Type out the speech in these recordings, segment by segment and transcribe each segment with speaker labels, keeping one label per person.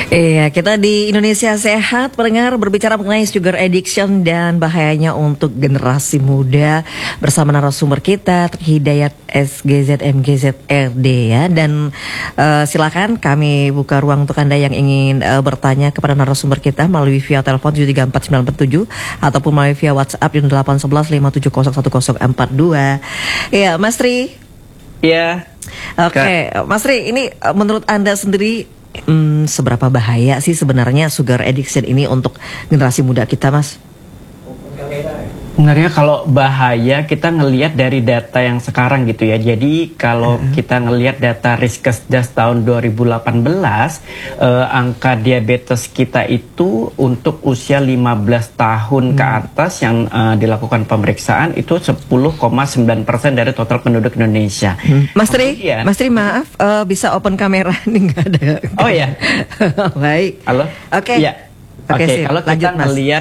Speaker 1: Iya, kita di Indonesia Sehat pendengar berbicara mengenai sugar addiction dan bahayanya untuk generasi muda bersama narasumber kita Hidayat SGZ MGZ RD ya. Dan silakan kami buka ruang untuk Anda yang ingin bertanya kepada narasumber kita melalui via telepon 734-947 ataupun melalui via WhatsApp di 811-570-1042. Iya, Mas Tri.
Speaker 2: Iya.
Speaker 1: Oke, Mas Tri, ini menurut Anda sendiri seberapa bahaya sih sebenarnya sugar addiction ini untuk generasi muda kita, Mas?
Speaker 2: Sebenarnya kalau bahaya kita ngelihat dari data yang sekarang gitu ya. Jadi kalau kita ngelihat data Riskesdas tahun 2018, angka diabetes kita itu untuk usia 15 tahun ke atas yang dilakukan pemeriksaan itu 10,9% dari total penduduk Indonesia.
Speaker 1: Mas Tri, maaf, bisa open kamera nih, nggak ada.
Speaker 2: Oh ya.
Speaker 1: Baik.
Speaker 2: Halo.
Speaker 1: Oke.
Speaker 2: Ya. Oke. Kalau kita melihat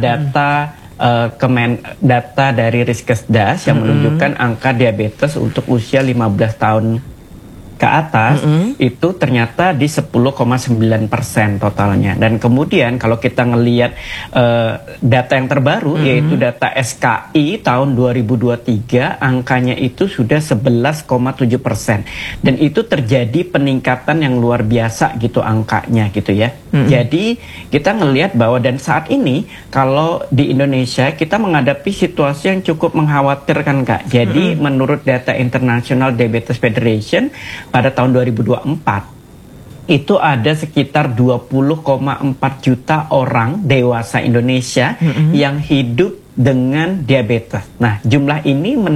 Speaker 2: data dari Riskesdas yang menunjukkan angka diabetes untuk usia 15 tahun ke atas itu ternyata di 10,9% totalnya. Dan kemudian kalau kita ngelihat data yang terbaru yaitu data SKI tahun 2023, angkanya itu sudah 11,7%. Dan itu terjadi peningkatan yang luar biasa gitu angkanya gitu ya. Jadi kita ngelihat bahwa dan saat ini kalau di Indonesia kita menghadapi situasi yang cukup mengkhawatirkan, Kak. Jadi menurut data International Diabetes Federation pada tahun 2024 itu ada sekitar 20,4 juta orang dewasa Indonesia yang hidup dengan diabetes. Nah, jumlah ini